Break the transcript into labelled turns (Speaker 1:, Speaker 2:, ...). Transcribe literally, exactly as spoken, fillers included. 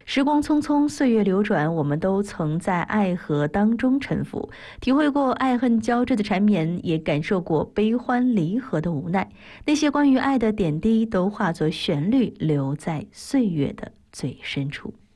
Speaker 1: 时光匆匆，岁月流转，我们都曾在爱河当中沉浮，体会过爱恨交织的缠绵，也感受过悲欢离合的无奈。那些关于爱的点滴，都化作旋律，留在岁月的最深处。